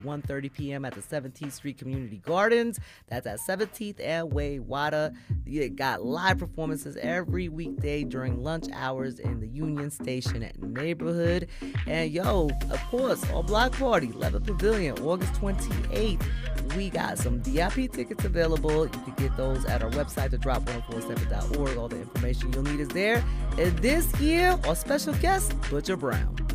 1:30 p.m. at the 17th Street Community Gardens. That's at 17th and Wayzata. You got live performances every weekday during lunch hours in the Union Station neighborhood. And of course, our block party, Levitt Pavilion, August 28th. We got some VIP tickets available. You can get those at our website, thedrop1047.org. All the information you'll need is there. And this year, our special guest, Butcher Brown.